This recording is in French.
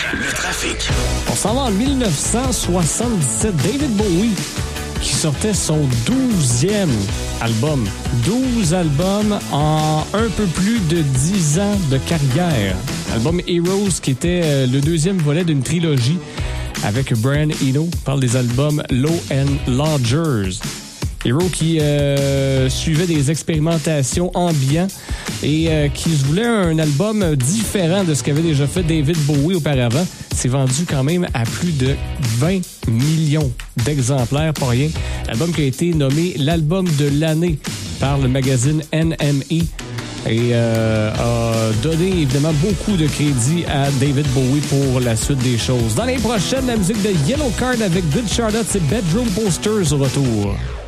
le trafic. On s'en va en 1977. David Bowie qui sortait son 12e album. 12 albums en un peu plus de 10 ans de carrière. L'album Heroes qui était le deuxième volet d'une trilogie avec Brian Eno. On parle des albums Low and Lodgers. Hero qui suivait des expérimentations ambiantes et qui se voulait un album différent de ce qu'avait déjà fait David Bowie auparavant. C'est vendu quand même à plus de 20 millions d'exemplaires, pas rien. L'album qui a été nommé l'album de l'année par le magazine NME et a donné évidemment beaucoup de crédit à David Bowie pour la suite des choses. Dans les prochaines, la musique de Yellowcard avec Good Charlotte, c'est Bedroom Posters au retour.